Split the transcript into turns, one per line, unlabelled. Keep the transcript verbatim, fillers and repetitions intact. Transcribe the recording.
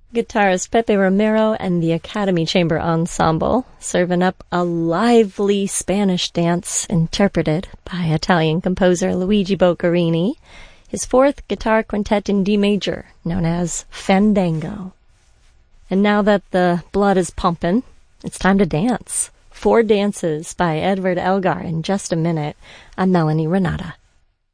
Guitarist Pepe Romero and the Academy Chamber Ensemble, serving up a lively Spanish dance interpreted by Italian composer Luigi Boccherini, his fourth guitar quintet in D major, known as Fandango. And now that the blood is pumping, it's time to dance. Four Dances by Edward Elgar in just a minute. I'm Melanie Renata.